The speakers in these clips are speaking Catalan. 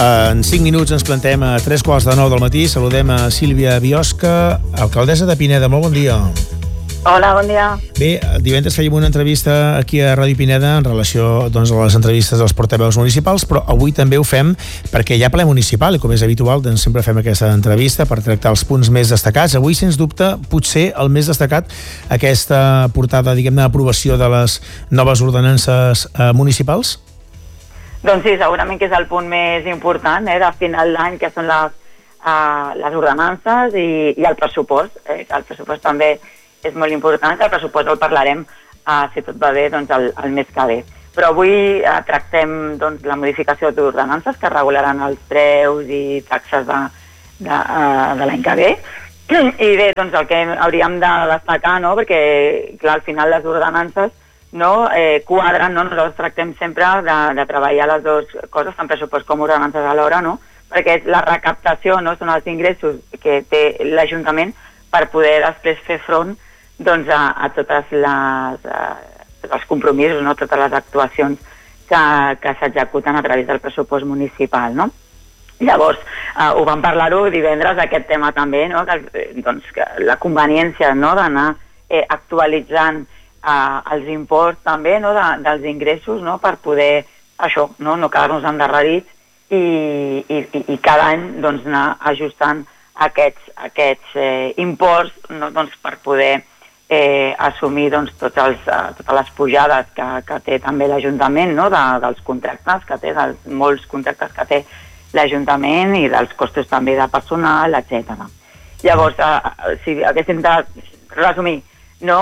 En 5 minuts ens plantem a 3:15 del matí. Saludem a Sílvia Biosca, alcaldessa de Pineda. Molt bon dia. Hola, bon dia. Bé, divendres fèiem una entrevista aquí a Ràdio Pineda en relació a les entrevistes dels portaveus municipals, però avui també ho fem perquè hi ha ple municipal i, com és habitual, doncs sempre fem aquesta entrevista per tractar els punts més destacats. Avui, sens dubte, potser el més destacat, aquesta portada, diguem-ne, d'aprovació de les noves ordenances municipals? Doncs sí, segurament que és el punt més important de final d'any, que són les ordenances i el pressupost. El pressupost també és molt important, el pressupost el parlarem, si tot va bé, doncs el mes que ve. Però avui tractem doncs, la modificació d'ordenances que regularan els preus i taxes de l'any que ve. I bé, doncs el que hauríem de destacar, no?, perquè clar, al final les ordenances quadren, no? Nosaltres tractem sempre de treballar les dues coses, tant pressupost com ordenances alhora, no? Perquè la recaptació, no?, són els ingressos que té l'Ajuntament per poder després fer front doncs, a tots els compromisos, no?, totes les actuacions que s'executen a través del pressupost municipal, no? Llavors, ho vam parlar-ho divendres, aquest tema també, no?, doncs, la conveniència, no?, d'anar actualitzant els imports també, no?, dels ingressos, no?, per poder això, no quedar-nos endarrerits i cada any doncs, anar ajustant aquests imports, no?, doncs, per poder assumir doncs, totes les pujades que té també l'Ajuntament, no?, dels contractes que té, dels molts contractes que té l'Ajuntament i dels costos també de personal, etc. Llavors, si haguéssim de resumir, no,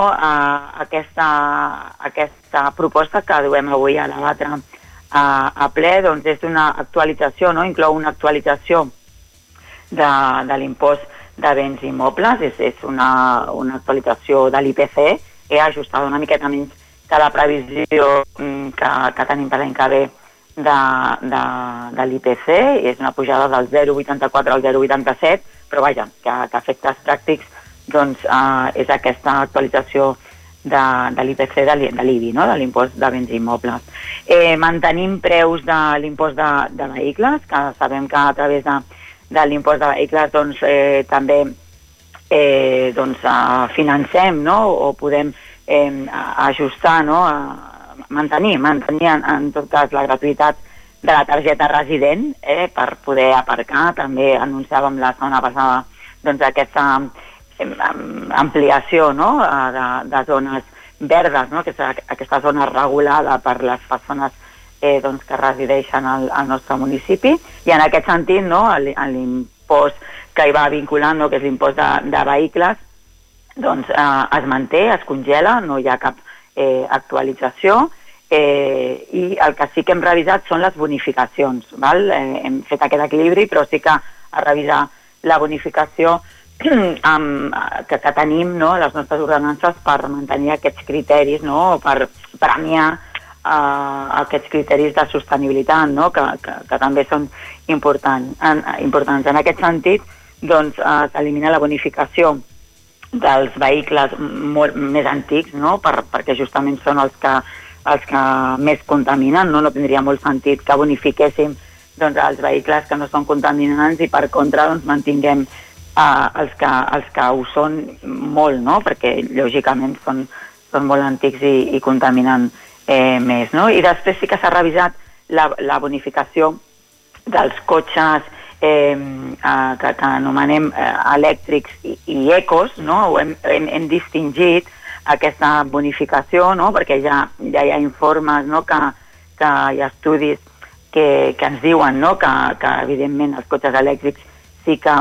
aquesta proposta que duem avui a debatre a ple, doncs és una actualització, no? Inclou una actualització de l'impost de béns immobles, és una actualització de l'IPC, ajustada una miqueta menys que la previsió que tenim per l'any que ve de l'IPC, és una pujada del 0,84 al 0,87, però vaja, que a efectes pràctics doncs és aquesta actualització de l'IPC de l'IBI, no?, de l'impost de béns immobles. Mantenim preus de l'impost de vehicles, que sabem que a través de l'impost de vehicles doncs, també financem, no?, o podem ajustar, no?, mantenir en tot cas la gratuïtat de la targeta resident per poder aparcar. També anunciàvem la setmana passada doncs, aquesta ampliació, no?, de zones verdes, no?, aquesta zona regulada per les persones doncs, que resideixen al nostre municipi, i en aquest sentit, no?, l'impost que hi va vinculant, no?, que és l'impost de vehicles, doncs es manté, es congela, no hi ha cap actualització, i el que sí que hem revisat són les bonificacions, val? Hem fet aquest equilibri, però sí que a revisar la bonificació que tenim, no?, les nostres ordenances per mantenir aquests criteris, no?, per premiar aquests criteris de sostenibilitat, no?, que també són importants. En aquest sentit, doncs, s'elimina la bonificació dels vehicles més antics, no?, perquè justament són els que més contaminen, no tindria molt sentit que bonifiquéssim doncs, els vehicles que no són contaminants i per contra doncs, mantinguem els que ho són molt, no?, perquè lògicament són molt antics i contaminen més, no? I després sí que s'ha revisat la bonificació dels cotxes que anomenem elèctrics i ecos, no? Hem distingit aquesta bonificació, no?, perquè ja hi ha informes, no?, que hi ha estudis que ens diuen, no?, que evidentment els cotxes elèctrics sí que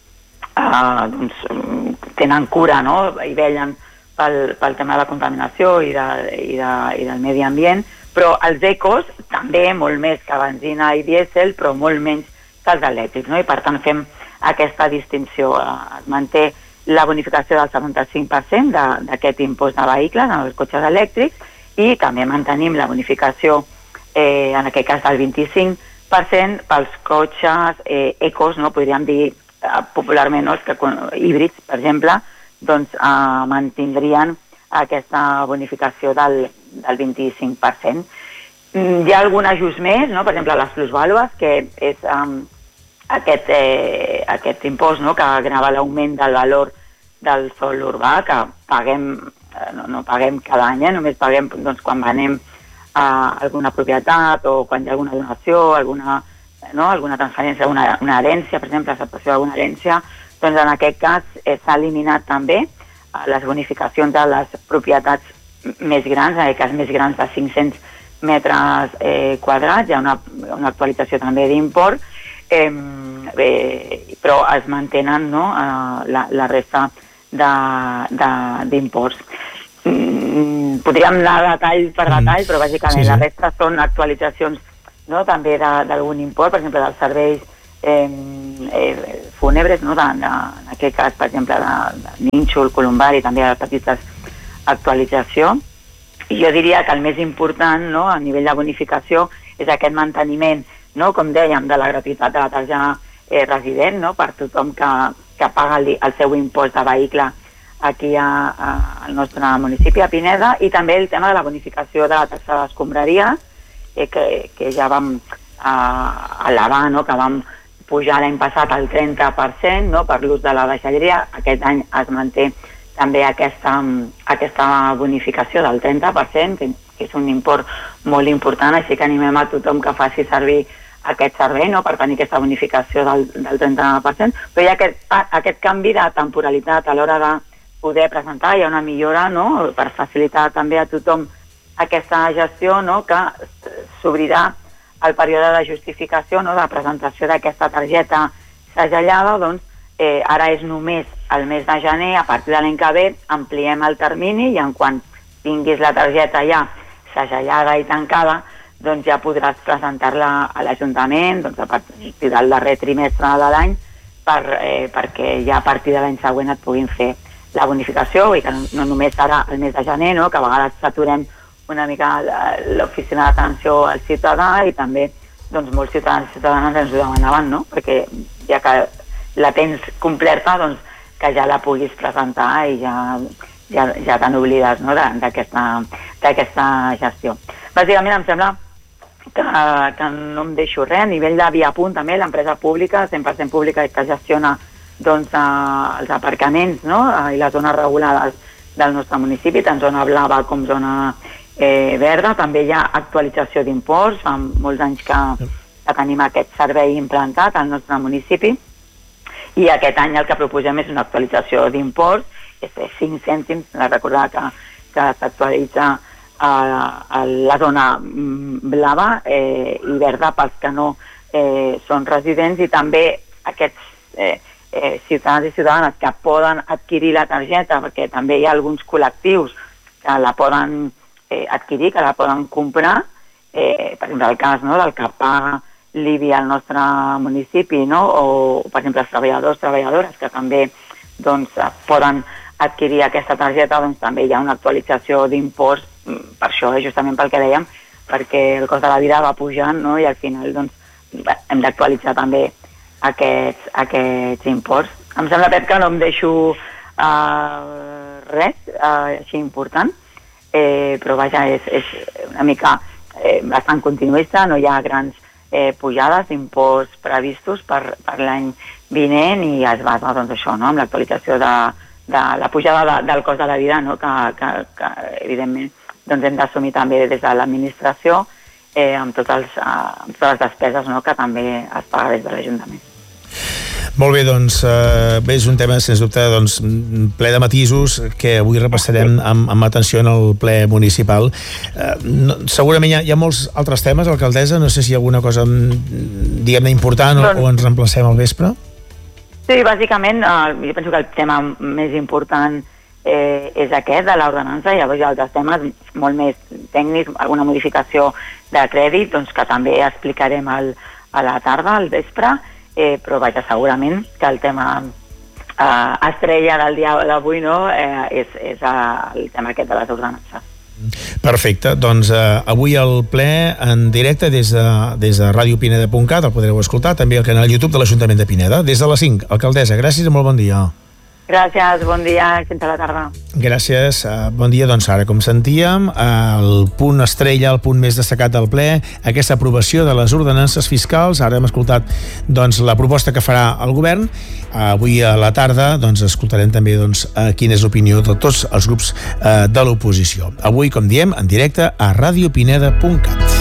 doncs, tenen cura, no?, i vellen pel tema de la contaminació i del medi ambient, però els ecos també molt més que benzina i dièsel, però molt menys que els elèctrics, no? I per tant fem aquesta distinció. Es manté la bonificació del 75% d'aquest impost de vehicles en els cotxes elèctrics i també mantenim la bonificació, en aquest cas del 25%, pels cotxes ecos, no? Podríem dir popularment, no?, que híbrids, per exemple, doncs mantindrien aquesta bonificació del 25%. Hi ha algun ajust més, no? Per exemple, les plusvàlues, que és aquest impost, no? Que grava l'augment del valor del sòl urbà, que paguem, no paguem cada any, només paguem doncs, quan venem alguna propietat o quan hi ha alguna donació, alguna transferència, una herència, per exemple, l'acceptació d'alguna herència, doncs en aquest cas s'ha eliminat també les bonificacions de les propietats més grans, en aquest cas més grans de 500 metres quadrats, hi ha una actualització també d'import, però es mantenen, no, la resta d'imports. Podríem anar detall per detall, però bàsicament la resta són actualitzacions, no, també d'algun import, per exemple, dels serveis fúnebres, no, en aquest cas, per exemple, de nínxol, columbari, també de petites actualització. I jo diria que el més important, no, a nivell de bonificació és aquest manteniment, no, com dèiem, de la gratuïtat de la targeta resident, no, per tothom que paga el seu impost de vehicle aquí al nostre municipi, a Pineda, i també el tema de la bonificació de la taxa d'escombraria, que ja vam elevar, no, que vam pujar l'any passat al 30%, no, per l'ús de la deixalleria. Aquest any es manté també aquesta bonificació del 30%, que és un import molt important, així que animem a tothom que faci servir aquest servei, no, per tenir aquesta bonificació del 30%, però hi ha aquest canvi de temporalitat a l'hora de poder presentar, hi ha una millora, no, per facilitar també a tothom aquesta gestió, no, que s'obrirà el període de justificació, no, de presentació d'aquesta targeta segellada, doncs ara és només el mes de gener. A partir de l'any que ve ampliem el termini i en quan tinguis la targeta ja segellada i tancada, doncs ja podràs presentar-la a l'Ajuntament, doncs a partir del darrer trimestre de l'any, perquè ja a partir de l'any següent et puguin fer la bonificació, i que no només serà el mes de gener, no, que a vegades saturem una mica l'oficina d'atenció al ciutadà, i també doncs, molts ciutadans i ciutadanes ens ho demanaven, no? Perquè ja que la tens completa, doncs que ja la puguis presentar i ja te n'oblides, no, d'aquesta gestió. Bàsicament em sembla que no em deixo res. A nivell de Viapunt també, l'empresa pública, 100% pública, que gestiona doncs, els aparcaments, no, i les zones regulades del nostre municipi, tant zona blava com zona verda. També hi ha actualització d'imports, fa molts anys que tenim aquest servei implantat al nostre municipi, i aquest any el que proposem és una actualització d'imports, és 5 cèntims, recordar que s'actualitza a la zona blava i verda pels que no són residents, i també aquests ciutadans i ciutadanes que poden adquirir la targeta, perquè també hi ha alguns col·lectius que la poden adquirir, que la poden comprar, per exemple el cas, no, del que paga l'IBI al nostre municipi, no, o per exemple els treballadores que també doncs, poden adquirir aquesta targeta, doncs també hi ha una actualització d'impost, per això, justament pel que dèiem, perquè el cost de la vida va pujant, no, i al final doncs, hem d'actualitzar també aquests imports. Em sembla, Pep, que no em deixo res així important, però vaja, és una mica bastant continuista, no hi ha grans pujades d'imposts previstos per l'any vinent, i es basa doncs, això, no, amb l'actualització de la pujada del cost de la vida, no, que evidentment doncs, hem d'assumir també des de l'administració, amb totes les despeses, no, que també es paga des de l'Ajuntament. Molt bé, doncs és un tema sens dubte doncs, ple de matisos que avui repassarem amb atenció en el ple municipal. Segurament hi ha molts altres temes, alcaldessa, no sé si hi ha alguna cosa diguem-ne important o ens reemplacem al vespre. Sí, bàsicament jo penso que el tema més important és aquest de l'ordenança. Llavors hi ha altres temes molt més tècnics, alguna modificació de crèdit, doncs, que també explicarem a la tarda, al vespre, però vaja, segurament que el tema estrella del dia d'avui, no, és el tema aquest de les ordenances. Perfecte, doncs avui el ple en directe des de radiopineda.cat, el podreu escoltar també al canal YouTube de l'Ajuntament de Pineda, des de les 5. Alcaldessa, gràcies i molt bon dia. Gràcies, bon dia, fins a la tarda. Gràcies, bon dia. Doncs ara, com sentíem, el punt estrella, el punt més destacat del ple, aquesta aprovació de les ordenances fiscals. Ara hem escoltat doncs, la proposta que farà el govern. Avui a la tarda doncs, escoltarem també doncs, quina és l'opinió de tots els grups de l'oposició. Avui, com diem, en directe a radiopineda.cat.